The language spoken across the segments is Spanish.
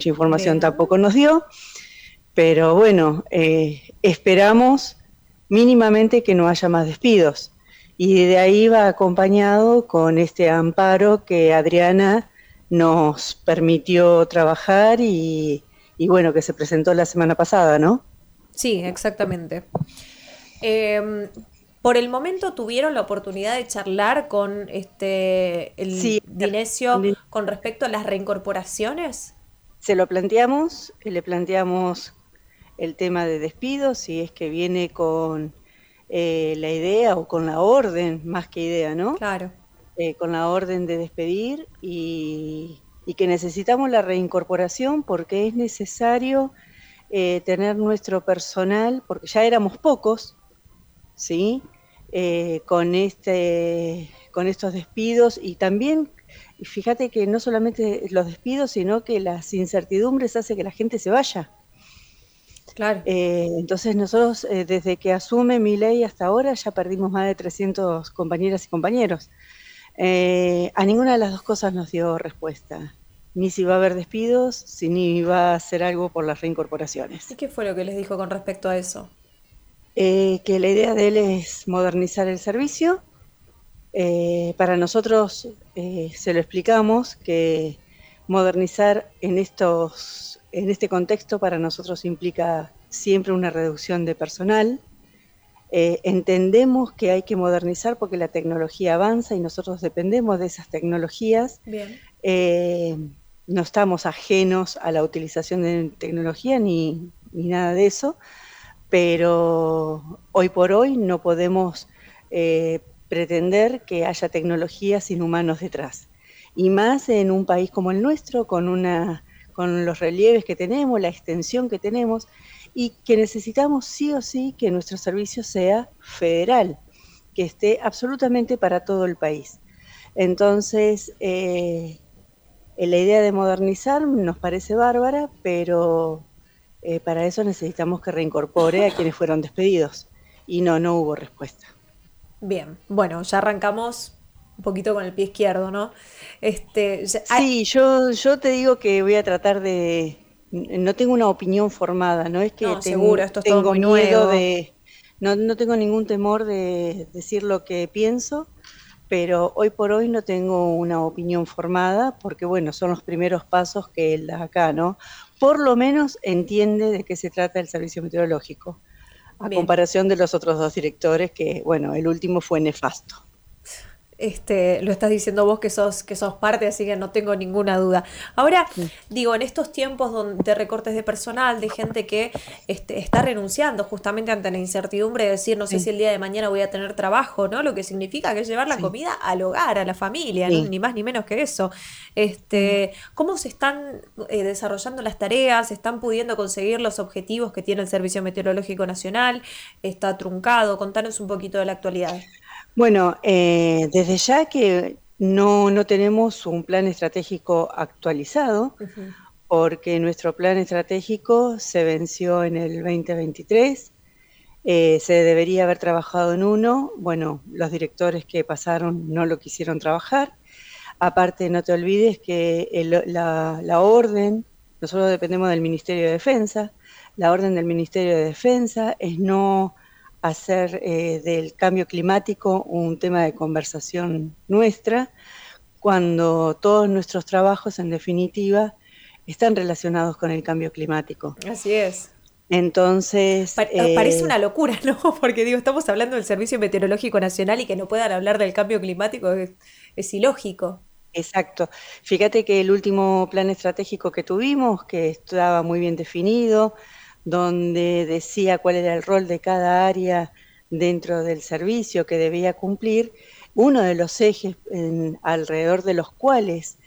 mucha información Bien. tampoco nos dio, pero bueno, esperamos mínimamente que no haya más despidos. Y de ahí va acompañado con este amparo que Adriana nos permitió trabajar y bueno, que se presentó la semana pasada, ¿no? Sí, exactamente. Em, por el momento tuvieron la oportunidad de charlar con el Sí, Dinesio con respecto a las reincorporaciones. se lo planteamos, le planteamos el tema de despidos, si es que viene con la idea o con la orden, más que idea, ¿no? Claro. Con la orden de despedir y que necesitamos la reincorporación porque es necesario tener nuestro personal, porque ya éramos pocos, ¿sí? Con estos despidos y también, fíjate que no solamente los despidos, sino que las incertidumbres hace que la gente se vaya. Claro. Entonces nosotros, desde que asume Milei hasta ahora, ya perdimos más de 300 compañeras y compañeros. A ninguna de las dos cosas nos dio respuesta. Ni si va a haber despidos, ni va a hacer algo por las ¿Y reincorporaciones. qué fue lo que les dijo con respecto a eso? Que la idea de él es modernizar el servicio. Para nosotros se lo explicamos que modernizar en este contexto para nosotros implica siempre una reducción de personal. Entendemos que hay que modernizar porque la tecnología avanza y nosotros dependemos de esas tecnologías. Bien. Eh, no estamos ajenos a la utilización de tecnología ni nada de eso, pero hoy por hoy no podemos pretender que haya tecnología sin humanos detrás. Y más en un país como el nuestro, con los relieves que tenemos, la extensión que tenemos, y que necesitamos sí o sí que nuestro servicio sea federal, que esté absolutamente para todo el país. Entonces, la idea de modernizar nos parece bárbara, pero para eso necesitamos que reincorpore a quienes fueron despedidos. Y no hubo respuesta. Bien. Bueno, ya arrancamos un poquito con el pie izquierdo, ¿no? Sí, yo te digo que voy a tratar de... No tengo una opinión formada, no es que No, seguro, esto es todo tengo muy miedo nuevo. de... No tengo ningún temor de decir lo que pienso, pero hoy por hoy no tengo una opinión formada, porque bueno, son los primeros pasos que él da acá, ¿no? Por lo menos entiende de qué se trata el servicio meteorológico, a Bien. comparación de los otros dos directores, que bueno, el último fue nefasto. Lo estás diciendo vos que sos parte, así que no tengo ninguna duda. Ahora, Mm, digo, en estos tiempos de recortes de personal, de gente que está renunciando justamente ante la incertidumbre de decir, no sé si sí, el día de mañana voy a tener trabajo, ¿no? Lo que significa que es llevar la sí, comida al hogar, a la familia, ¿no? sí. Ni más ni menos que eso. Mm. ¿Cómo se están desarrollando las tareas? ¿Se están pudiendo conseguir los objetivos que tiene el Servicio Meteorológico Nacional? ¿Está truncado? Contanos un poquito de la actualidad. Bueno, desde ya que no tenemos un plan estratégico actualizado, Ujú. porque nuestro plan estratégico se venció en el 2023, se debería haber trabajado en uno, bueno, los directores que pasaron no lo quisieron trabajar, aparte no te olvides que la orden, nosotros dependemos del Ministerio de Defensa, la orden del Ministerio de Defensa es no hacer del cambio climático un tema de conversación nuestra, cuando todos nuestros trabajos, en definitiva, están relacionados con el cambio climático. Así es. Entonces, Parece una locura, ¿no? Porque digo, estamos hablando del Servicio Meteorológico Nacional y que no puedan hablar del cambio climático es ilógico. exacto. Fíjate que el último plan estratégico que tuvimos, que estaba muy bien definido, donde decía cuál era el rol de cada área dentro del servicio que debía cumplir, uno de los ejes alrededor de los cuales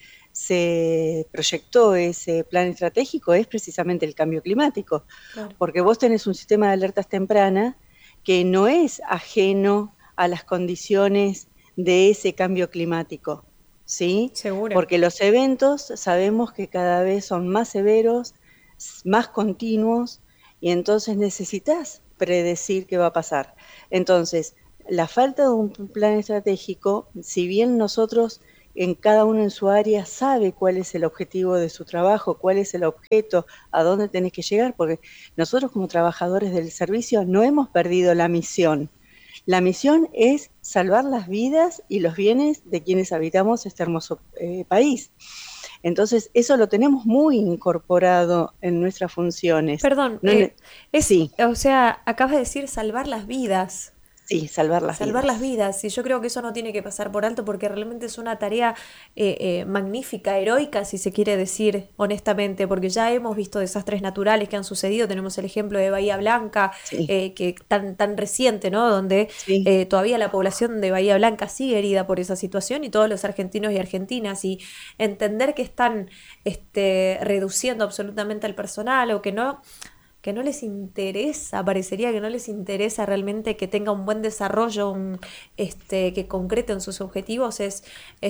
se proyectó ese plan estratégico es precisamente el cambio climático, Claro. porque vos tenés un sistema de alertas tempranas que no es ajeno a las condiciones de ese cambio climático. ¿Sí? Seguro. Porque los eventos sabemos que cada vez son más severos, más continuos, y entonces necesitas predecir qué va a pasar. Entonces, la falta de un plan estratégico, si bien nosotros en cada uno en su área sabe cuál es el objetivo de su trabajo, cuál es el objeto, a dónde tenés que llegar, porque nosotros como trabajadores del servicio no hemos perdido la misión. La misión es salvar las vidas y los bienes de quienes habitamos este hermoso país. Entonces, eso lo tenemos muy incorporado en nuestras funciones. Perdón, No, sí, o sea, acabas de decir salvar las vidas. sí, salvar las Salvar las vidas. vidas, y yo creo que eso no tiene que pasar por alto porque realmente es una tarea magnífica, heroica, si se quiere decir honestamente, porque ya hemos visto desastres naturales que han sucedido, tenemos el ejemplo de Bahía Blanca, Sí, que tan reciente, ¿no? Donde sí. todavía la población de Bahía Blanca sigue herida por esa situación y todos los argentinos y argentinas, y entender que están reduciendo absolutamente al personal o que no les interesa, parecería que no les interesa realmente que tenga un buen desarrollo, que concreten sus objetivos, es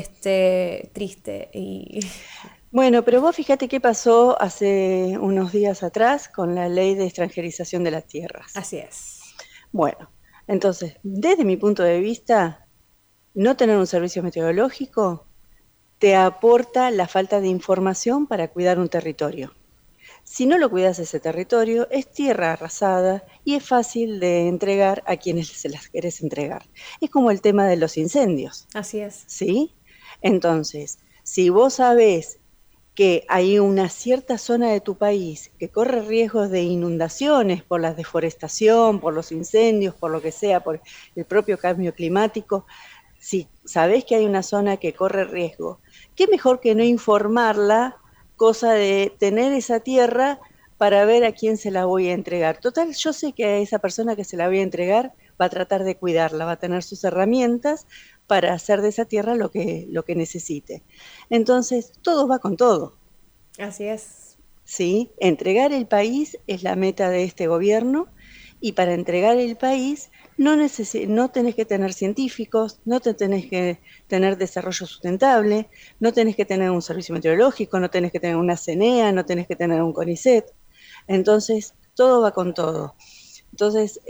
triste. Y Bueno, pero vos fíjate qué pasó hace unos días atrás con la ley de extranjerización de las tierras. así es. Bueno, entonces, desde mi punto de vista, no tener un servicio meteorológico te aporta la falta de información para cuidar un territorio. Si no lo cuidas ese territorio, es tierra arrasada y es fácil de entregar a quienes se las querés entregar. Es como el tema de los incendios, Así es. ¿sí? Entonces, si vos sabés que hay una cierta zona de tu país que corre riesgos de inundaciones por la deforestación, por los incendios, por lo que sea, por el propio cambio climático, si sabés que hay una zona que corre riesgo, qué mejor que no informarla, cosa de tener esa tierra para ver a quién se la voy a entregar. Total, yo sé que a esa persona que se la voy a entregar va a tratar de cuidarla, va a tener sus herramientas para hacer de esa tierra lo que necesite. Entonces, todo va con todo. Así es. ¿Sí? Entregar el país es la meta de este gobierno y para entregar el país no tenés que tener científicos, no te tenés que tener desarrollo sustentable, no tenés que tener un servicio meteorológico, no tenés que tener una CENEA, no tenés que tener un CONICET. Entonces, todo va con todo. Entonces,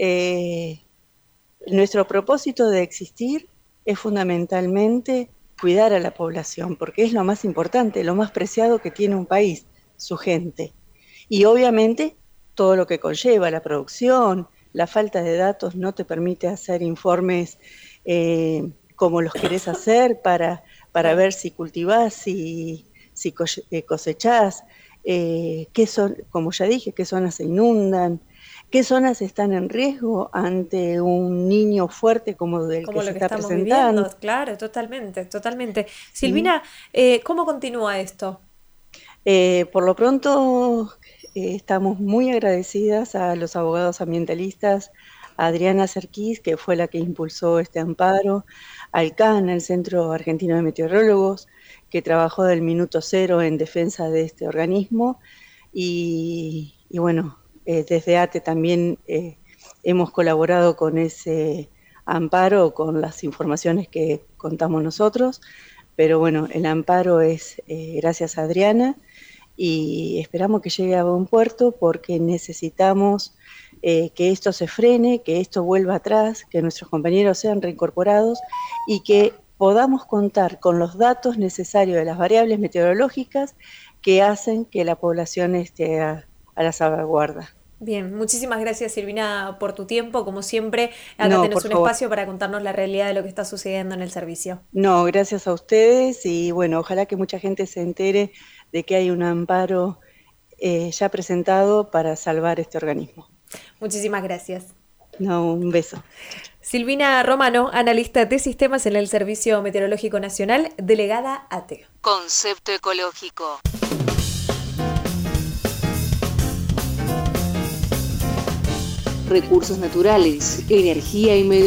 nuestro propósito de existir es fundamentalmente cuidar a la población, porque es lo más importante, lo más preciado que tiene un país, su gente. Y obviamente todo lo que conlleva, la producción, la falta de datos no te permite hacer informes como los querés hacer para Claro. ver si cultivás, si cosechás, qué son, como ya dije, qué zonas se inundan, qué zonas están en riesgo ante un niño fuerte como el que Como se lo que está estamos viviendo, presentando. claro, totalmente, totalmente. ¿Sí? Silvina, ¿cómo continúa esto? Por lo pronto, estamos muy agradecidas a los abogados ambientalistas, a Adriana Serquís, que fue la que impulsó este amparo, al CAN, el Centro Argentino de Meteorólogos, que trabajó del minuto cero en defensa de este organismo, y bueno, desde ATE también hemos colaborado con ese amparo, con las informaciones que contamos nosotros, pero bueno, el amparo es gracias a Adriana y esperamos que llegue a buen puerto porque necesitamos que esto se frene, que esto vuelva atrás, que nuestros compañeros sean reincorporados y que podamos contar con los datos necesarios de las variables meteorológicas que hacen que la población esté a la salvaguarda. Bien, muchísimas gracias Silvina por tu tiempo. Como siempre, acá No, por tenés un favor. espacio para contarnos la realidad de lo que está sucediendo en el servicio. No, gracias a ustedes y bueno, ojalá que mucha gente se entere de que hay un amparo ya presentado para salvar este organismo. Muchísimas gracias. No, un beso. Silvina Romano, analista de sistemas en el Servicio Meteorológico Nacional, delegada ATE. Concepto ecológico. Recursos naturales, energía y medio